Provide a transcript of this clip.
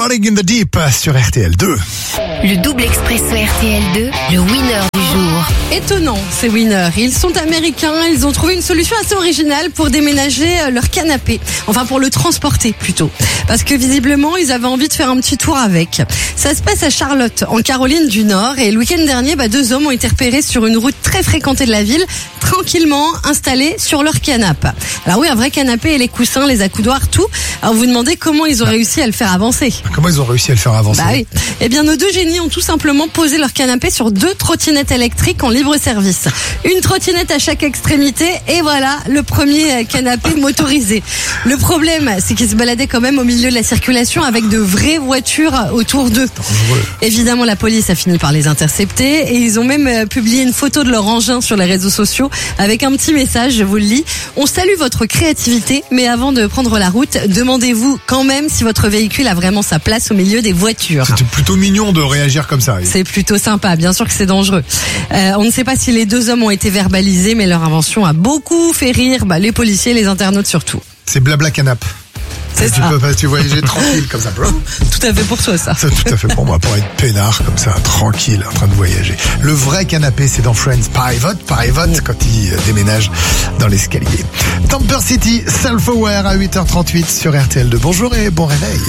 Rolling in the Deep sur RTL2. Le double expresso RTL2, le winner du jour. Étonnant, ces winners. Ils sont américains, ils ont trouvé une solution assez originale pour déménager leur canapé. Enfin, pour le transporter plutôt. Parce que visiblement, ils avaient envie de faire un petit tour avec. Ça se passe à Charlotte, en Caroline du Nord. Et le week-end dernier, deux hommes ont été repérés sur une route très fréquentée de la ville, tranquillement installés sur leur canapé. Alors oui, un vrai canapé et les coussins, les accoudoirs, tout. Alors vous vous demandez comment ils ont réussi à le faire avancer. Comment ils ont réussi à le faire avancer? Oui. Eh bien, nos deux génies ont tout simplement posé leur canapé sur 2 trottinettes électriques en libre service. Une trottinette à chaque extrémité et voilà le premier canapé motorisé. Le problème, c'est qu'ils se baladaient quand même au milieu de la circulation avec de vraies voitures autour d'eux. Évidemment, la police a fini par les intercepter et ils ont même publié une photo de leur engin sur les réseaux sociaux avec un petit message, je vous le lis. On salue votre créativité, mais avant de prendre la route, demandez-vous quand même si votre véhicule a vraiment sa place au milieu des voitures. C'était plutôt mignon de réagir comme ça. C'est plutôt sympa, bien sûr que c'est dangereux. On ne sait pas si les 2 hommes ont été verbalisés, mais leur invention a beaucoup fait rire les policiers et les internautes surtout. C'est blabla canap. Tu voyager tranquille comme ça, bro. Tout à fait pour toi, ça. C'est tout à fait pour moi, pour être peinard comme ça, tranquille, en train de voyager. Le vrai canapé, c'est dans Friends Private, quand il déménage dans l'escalier. Tamper City, Self-Aware à 8h38 sur RTL2. Bonjour et bon réveil.